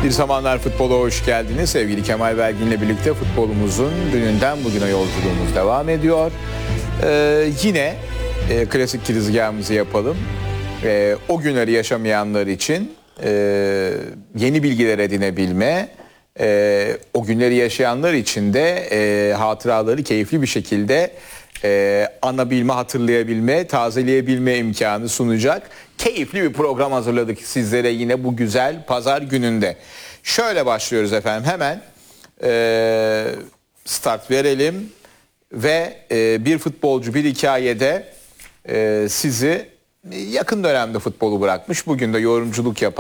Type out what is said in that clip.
Bir Zamanlar Futbola hoş geldiniz. Sevgili Kemal Belgin'le birlikte futbolumuzun dününden bugüne yolculuğumuz devam ediyor. Yine klasik girizgahımızı yapalım. O günleri yaşamayanlar için yeni bilgiler edinebilme, o günleri yaşayanlar için de hatıraları keyifli bir şekilde anabilme, hatırlayabilme, tazeleyebilme imkanı sunacak keyifli bir program hazırladık sizlere yine bu güzel pazar gününde. Şöyle başlıyoruz efendim, hemen start verelim ve bir futbolcu bir hikayede sizi yakın dönemde futbolu bırakmış, bugün de yorumculuk yapan